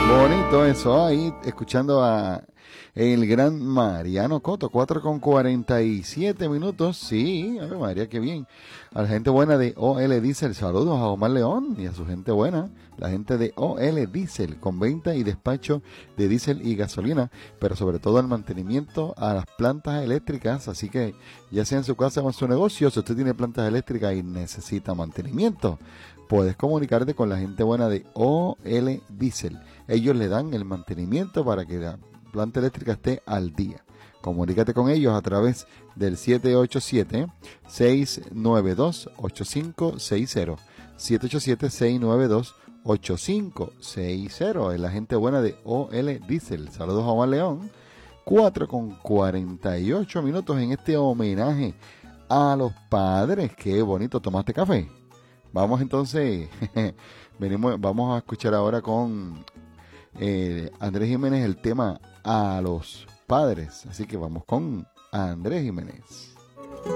Bonito eso, ahí escuchando a el gran Mariano Cotto, 4:47. Sí, Ave María, qué bien. A la gente buena de OL Diesel, saludos a Omar León y a su gente buena, la gente de OL Diesel, con venta y despacho de diésel y gasolina, pero sobre todo el mantenimiento a las plantas eléctricas, así que ya sea en su casa o en su negocio, si usted tiene plantas eléctricas y necesita mantenimiento, puedes comunicarte con la gente buena de OL Diesel. Ellos le dan el mantenimiento para que la planta eléctrica esté al día. Comunícate con ellos a través del 787-692-8560. 787-692-8560. Es la gente buena de OL Diesel. Saludos a Omar León. 4:48 en este homenaje a los padres. Qué bonito. ¿Tomaste café? Vamos entonces, vamos a escuchar ahora con Andrés Jiménez el tema a los padres. Así que vamos con Andrés Jiménez.